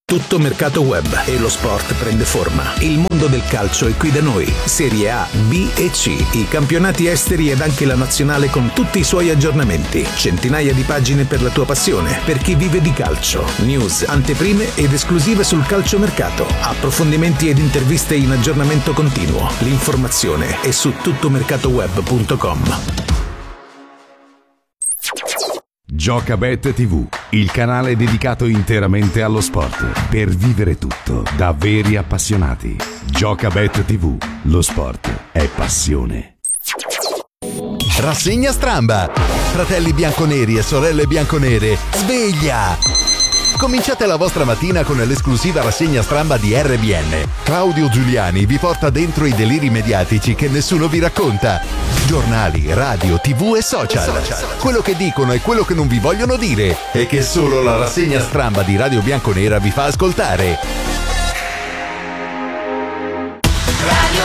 Tutto mercato web e lo sport prende forma. Il mondo del calcio è qui da noi. Serie A, B e C, i campionati esteri ed anche la nazionale con tutti i suoi aggiornamenti. Centinaia di pagine per la tua passione, per chi vive di calcio. News, anteprime ed esclusive sul calciomercato. Approfondimenti ed interviste in aggiornamento continuo. L'informazione è su tuttomercatoweb.com. Giocabet TV, il canale dedicato interamente allo sport, per vivere tutto da veri appassionati. Giocabet TV, lo sport è passione. Rassegna Stramba. Fratelli bianconeri e sorelle bianconere, sveglia! Cominciate la vostra mattina con l'esclusiva rassegna Stramba di RBN. Claudio Giuliani vi porta dentro i deliri mediatici che nessuno vi racconta. Giornali, radio, TV e social. Quello che dicono e quello che non vi vogliono dire e che solo la rassegna Stramba di Radio Bianconera vi fa ascoltare. Radio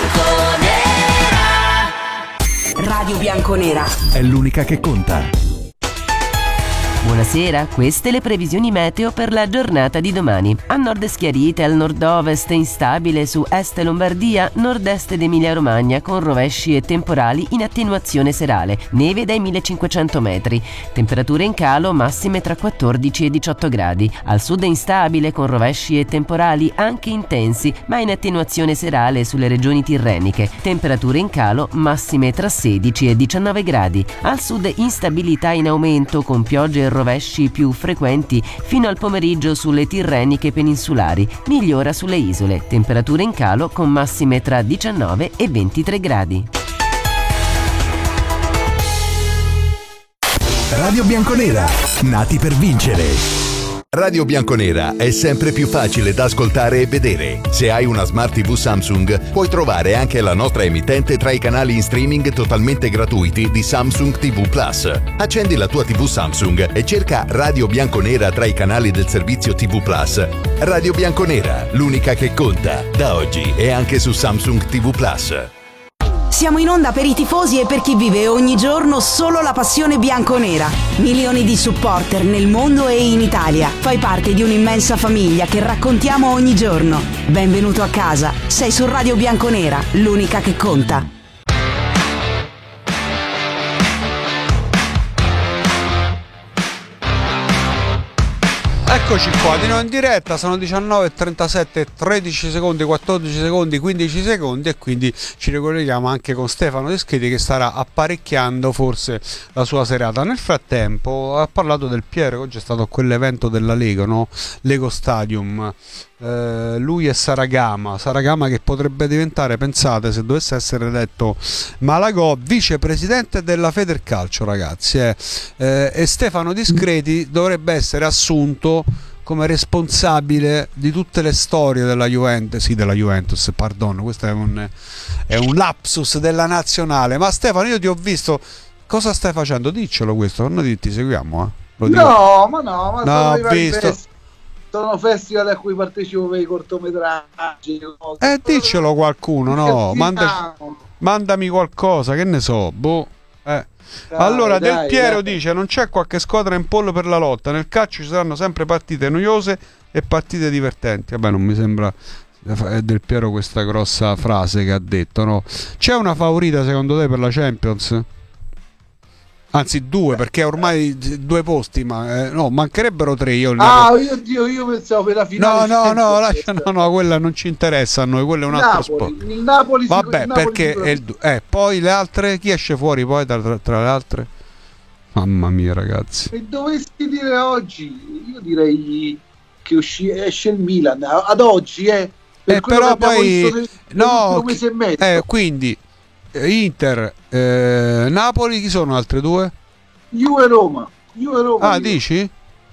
Bianconera. Radio Bianconera È l'unica che conta. Buonasera, queste le previsioni meteo per la giornata di domani. A nord schiarite, al nord-ovest instabile su est Lombardia, nord-est ed Emilia-Romagna con rovesci e temporali in attenuazione serale, neve dai 1500 metri. Temperature in calo massime tra 14 e 18 gradi. Al sud instabile con rovesci e temporali anche intensi, ma in attenuazione serale sulle regioni tirreniche. Temperature in calo massime tra 16 e 19 gradi. Al sud instabilità in aumento con piogge e rovesci più frequenti fino al pomeriggio sulle tirreniche peninsulari, migliora sulle isole, temperature in calo con massime tra 19 e 23 gradi. Radio Bianconera, nati per vincere. Radio Bianconera è sempre più facile da ascoltare e vedere. Se hai una Smart TV Samsung, puoi trovare anche la nostra emittente tra i canali in streaming totalmente gratuiti di Samsung TV Plus. Accendi la tua TV Samsung e cerca Radio Bianconera tra i canali del servizio TV Plus. Radio Bianconera, l'unica che conta, da oggi e anche su Samsung TV Plus. Siamo in onda per i tifosi e per chi vive ogni giorno solo la passione bianconera. Milioni di supporter nel mondo e in Italia. Fai parte di un'immensa famiglia che raccontiamo ogni giorno. Benvenuto a casa. Sei su Radio Bianconera, l'unica che conta. Eccoci qua, di nuovo in diretta, sono 19:37, 13 secondi, 14 secondi, 15 secondi e quindi ci ricolleghiamo anche con Stefano Descheti che starà apparecchiando forse la sua serata. Nel frattempo ha parlato del Piero, oggi è stato a quell'evento della Lego, no? Lego Stadium. Lui è Saragama che potrebbe diventare, pensate, se dovesse essere eletto Malagò, vicepresidente della Federcalcio, ragazzi, e Stefano Discreti dovrebbe essere assunto come responsabile di tutte le storie della Juventus, perdono, questo è un lapsus della nazionale. Ma Stefano, io ti ho visto, cosa stai facendo? Diccelo questo, noi ti seguiamo, ma ho visto. Sono festival a cui partecipo per i cortometraggi. Diccelo qualcuno, no? Mandami qualcosa, che ne so, boh. Allora, Del Piero dice: non c'è qualche squadra in pollo per la lotta. Nel calcio ci saranno sempre partite noiose e partite divertenti. Vabbè, non mi sembra Del Piero questa grossa frase che ha detto, no? C'è una favorita secondo te per la Champions? Anzi, due, perché ormai 2 posti, ma no, mancherebbero 3. Io pensavo per la finale. No, quella non ci interessa a noi, quello è un altro sport. Il Napoli. Vabbè, perché poi le altre, chi esce fuori poi tra le altre? Mamma mia, ragazzi. Se dovessi dire oggi, io direi che esce il Milan ad oggi, però poi no, un mese e mezzo. Quindi Inter, Napoli, chi sono altre 2? Juve Roma. Dici?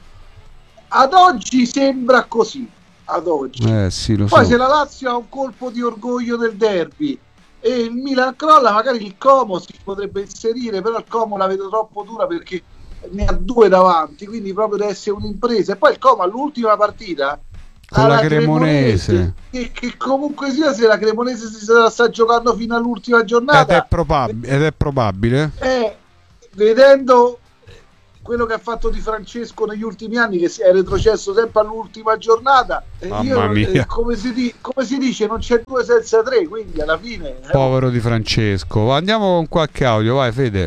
Ad oggi sembra così. Ad oggi. Sì, lo Poi so. se la Lazio ha un colpo di orgoglio del derby e il Milan crolla, magari il Como si potrebbe inserire, però il Como la vedo troppo dura perché ne ha 2 davanti, quindi proprio deve essere un'impresa. E poi il Como all'ultima partita con la Cremonese, che comunque sia, se la Cremonese si sta giocando fino all'ultima giornata ed è probabile vedendo quello che ha fatto Di Francesco negli ultimi anni, che è retrocesso sempre all'ultima giornata. Mamma mia. Come si dice, non c'è 2 senza 3, quindi alla fine Povero Di Francesco. Andiamo con qualche audio, vai Fede.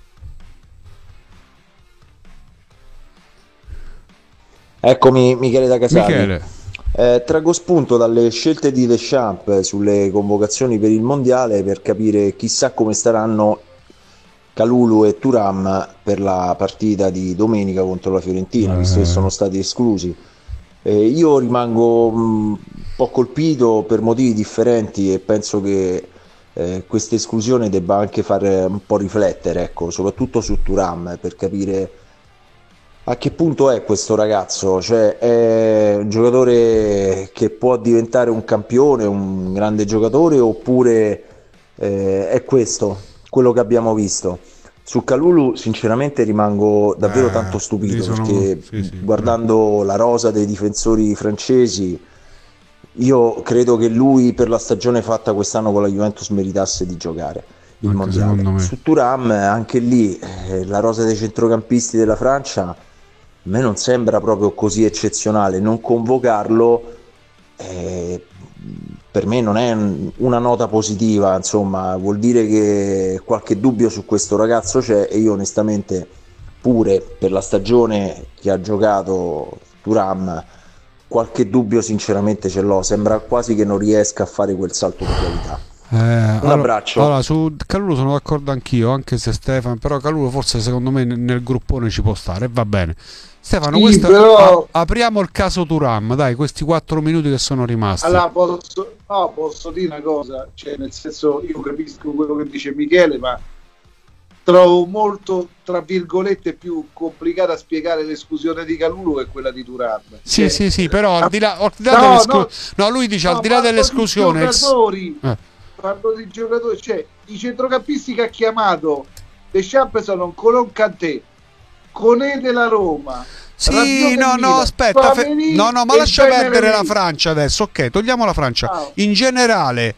Eccomi, Michele da Casale. Michele. Traggo spunto dalle scelte di Deschamps sulle convocazioni per il mondiale per capire chissà come staranno Kalulu e Thuram per la partita di domenica contro la Fiorentina, visto che sono stati esclusi. Io rimango un po' colpito per motivi differenti e penso che questa esclusione debba anche fare un po' riflettere, ecco, soprattutto su Thuram, per capire a che punto è questo ragazzo. Cioè, è un giocatore che può diventare un campione, un grande giocatore, oppure è questo quello che abbiamo visto? Su Kalulu sinceramente rimango davvero tanto stupito, perché guardando la rosa dei difensori francesi, io credo che lui, per la stagione fatta quest'anno con la Juventus, meritasse di giocare il mondiale. Su Thuram, anche lì, la rosa dei centrocampisti della Francia a me non sembra proprio così eccezionale. Non convocarlo per me non è una nota positiva, insomma, vuol dire che qualche dubbio su questo ragazzo c'è, e io onestamente, pure per la stagione che ha giocato Thuram, qualche dubbio sinceramente ce l'ho. Sembra quasi che non riesca a fare quel salto di qualità. Un abbraccio. Allora, su Kalulu sono d'accordo anch'io, anche se Stefano, però Kalulu forse secondo me nel gruppone ci può stare, va bene. Stefano, questo però... apriamo il caso Thuram, dai, questi 4 minuti che sono rimasti. Allora, posso dire una cosa, cioè, nel senso, io capisco quello che dice Michele, ma trovo molto, tra virgolette, più complicata a spiegare l'esclusione di Kalulu che quella di Thuram. Sì, però al di là lui dice al di là dell'esclusione, parlo di giocatori, cioè i centrocampisti che ha chiamato Deschamps sono N'Golo Kanté, Koné della Roma. Sì, aspetta, ma lascia perdere la Francia adesso, ok, togliamo la Francia. In generale,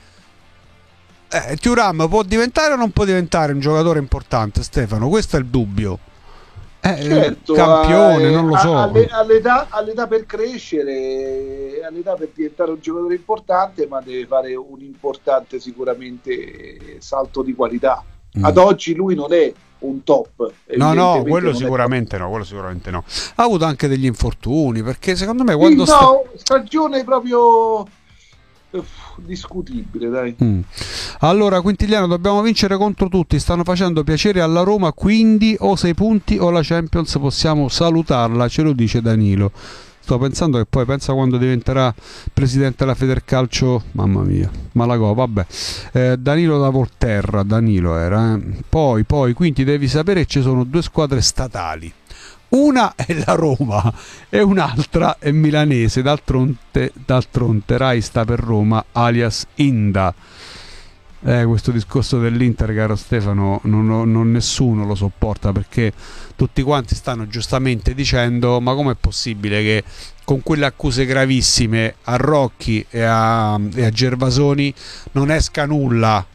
Thuram può diventare o non può diventare un giocatore importante, Stefano? Questo è il dubbio. Certo, campione, non lo so. All'età per crescere, all'età per diventare un giocatore importante, ma deve fare un importante sicuramente salto di qualità. Ad oggi lui non è un top. No, quello sicuramente no. Ha avuto anche degli infortuni, perché secondo me stagione proprio discutibile, dai. Allora, Quintiliano, dobbiamo vincere contro tutti, stanno facendo piacere alla Roma, quindi o 6 punti o la Champions possiamo salutarla, ce lo dice Danilo. Sto pensando che poi pensa quando diventerà presidente della Federcalcio, mamma mia, Malagò, vabbè. Danilo da Volterra, Danilo era. Poi, quindi devi sapere che ci sono 2 squadre statali. Una è la Roma e un'altra è milanese. D'altronde Rai sta per Roma, alias Inda. Questo discorso dell'Inter, caro Stefano, non nessuno lo sopporta, perché tutti quanti stanno giustamente dicendo: ma com'è possibile che con quelle accuse gravissime a Rocchi e a Gervasoni non esca nulla?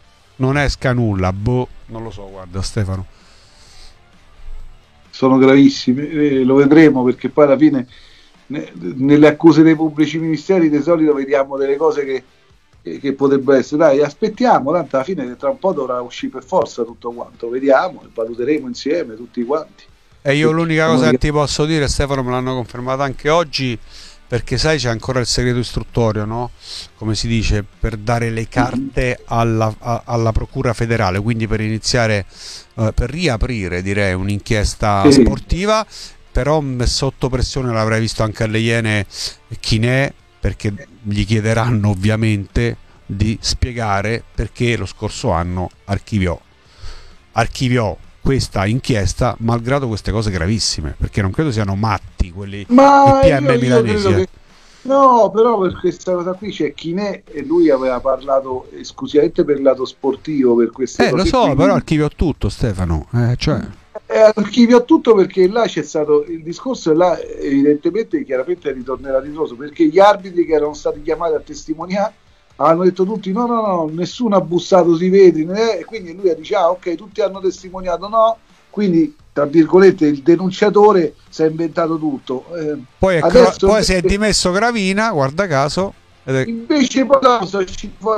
Boh, non lo so, guarda Stefano. Sono gravissimi, lo vedremo, perché poi alla fine nelle accuse dei pubblici ministeri di solito vediamo delle cose che potrebbero essere. Dai, aspettiamo, tanto alla fine tra un po' dovrà uscire per forza tutto quanto, vediamo e valuteremo insieme tutti quanti. E io l'unica cosa che ti posso dire, Stefano, me l'hanno confermato anche oggi, perché sai c'è ancora il segreto istruttorio, no? Come si dice, per dare le carte alla procura federale, quindi per iniziare, per riaprire, direi, un'inchiesta sportiva. Però sotto pressione, l'avrei visto anche alle Iene, Chinè, perché gli chiederanno ovviamente di spiegare perché lo scorso anno archiviò questa inchiesta, malgrado queste cose gravissime, perché non credo siano matti quelli del PM milanesi. No, però per questa cosa qui c'è Chinè e lui aveva parlato esclusivamente per il lato sportivo, per queste cose. Lo so, però archiviò tutto, Stefano, archiviò tutto, perché là c'è stato il discorso, e là evidentemente chiaramente ritornerà ritroso, perché gli arbitri che erano stati chiamati a testimoniare hanno detto tutti no, nessuno ha bussato sui vetri, e quindi lui dice ok, tutti hanno testimoniato, no, quindi tra virgolette il denunciatore si è inventato tutto. Poi si è dimesso Gravina, guarda caso. Invece poi sono usciti fuori